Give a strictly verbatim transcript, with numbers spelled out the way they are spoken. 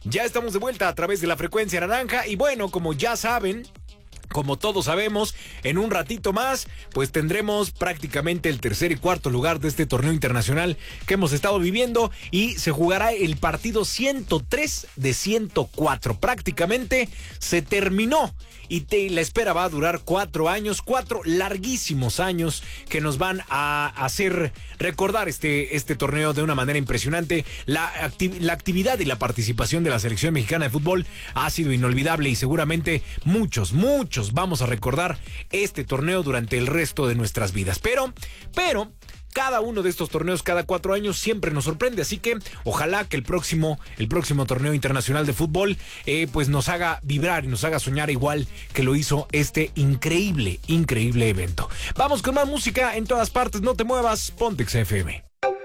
Ya estamos de vuelta a través de la frecuencia naranja y bueno, como ya saben, como todos sabemos, en un ratito más, pues tendremos prácticamente el tercer y cuarto lugar de este torneo internacional que hemos estado viviendo y se jugará el partido ciento tres de ciento cuatro. Prácticamente se terminó y te, la espera va a durar cuatro años, cuatro larguísimos años que nos van a hacer recordar este, este torneo de una manera impresionante. La, acti- la actividad y la participación de la selección mexicana de fútbol ha sido inolvidable y seguramente muchos, muchos vamos a recordar este torneo durante el resto de nuestras vidas. Pero, pero... Cada uno de estos torneos cada cuatro años siempre nos sorprende, así que ojalá que el próximo, el próximo torneo internacional de fútbol eh, pues nos haga vibrar y nos haga soñar igual que lo hizo este increíble, increíble evento. Vamos con más música en todas partes, no te muevas, Ponte X F M.